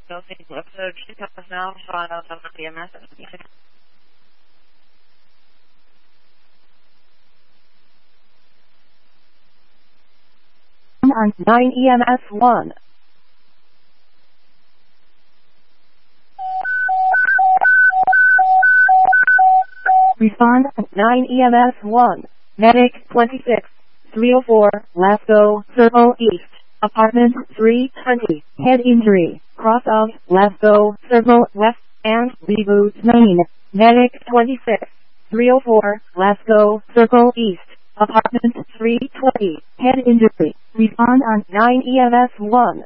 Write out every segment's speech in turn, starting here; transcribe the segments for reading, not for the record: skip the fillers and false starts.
Episode 2009, final number EMS. On 9 EMS 1. Respond 9 EMS 1. Medic 26 304 Glasgow Circle East. Apartment 320. Head injury. Cross of Glasgow Circle West and reboot main. Medic 26 304 Glasgow Circle East. Apartment 320. Head injury. Respond on 9 EMS 1.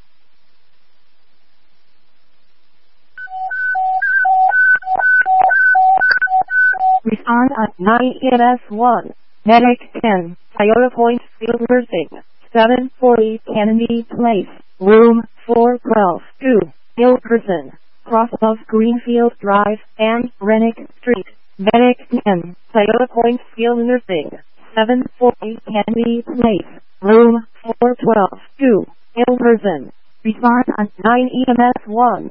Respond on 9 EMS 1. Medic 10. Toyota Point Field Nursing. 740 Kennedy Place. Room 412. 2. Ill person. Cross of Greenfield Drive and Rennick Street. Medic 10. Toyota Point Field Nursing. 740 Kennedy Place. Room 412. 2. Ill person. Respond on 9 EMS 1.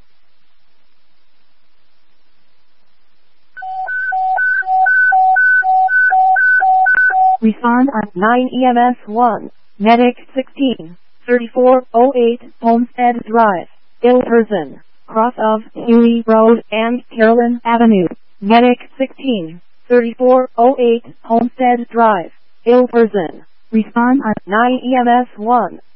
Respond on 9 EMS 1. Medic 16. 3408 Homestead Drive. Ill person. Cross of Huey Road and Carolyn Avenue. Medic 16. 3408 Homestead Drive. Ill person. Respond on 9 EMS 1.